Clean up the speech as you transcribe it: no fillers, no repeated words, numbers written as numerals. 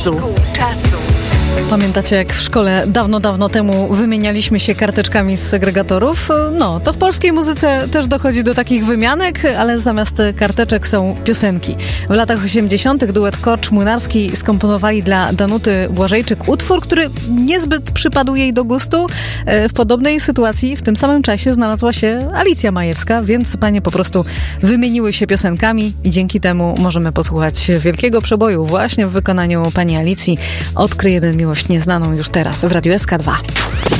Pamiętacie, jak w szkole dawno temu wymienialiśmy się karteczkami z segregatorów? No, to w polskiej muzyce też dochodzi do takich wymianek, ale zamiast karteczek są piosenki. W latach 80. duet Korcz-Młynarski skomponowali dla Danuty Błażejczyk utwór, który niezbyt przypadł jej do gustu. W podobnej sytuacji w tym samym czasie znalazła się Alicja Majewska, więc panie po prostu wymieniły się piosenkami i dzięki temu możemy posłuchać wielkiego przeboju właśnie w wykonaniu pani Alicji. Odkryj jeden miłość nieznaną już teraz w Radiu SK2.